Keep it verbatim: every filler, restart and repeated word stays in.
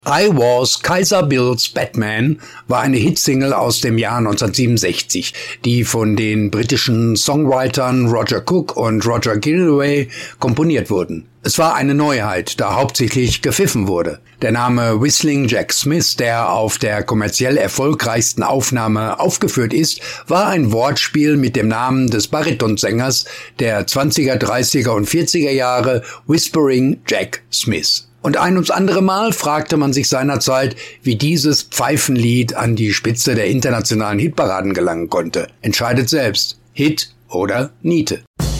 I Was Kaiser Bill's Batman war eine Hitsingle aus dem Jahr neunzehnhundertsiebenundsechzig, die von den britischen Songwritern Roger Cook und Roger Gilroy komponiert wurden. Es war eine Neuheit, da hauptsächlich gepfiffen wurde. Der Name Whistling Jack Smith, der auf der kommerziell erfolgreichsten Aufnahme aufgeführt ist, war ein Wortspiel mit dem Namen des Baritonsängers der zwanziger, dreißiger und vierziger Jahre, Whispering Jack Smith. Und ein ums andere Mal fragte man sich seinerzeit, wie dieses Pfeifenlied an die Spitze der internationalen Hitparaden gelangen konnte. Entscheidet selbst. Hit oder Niete.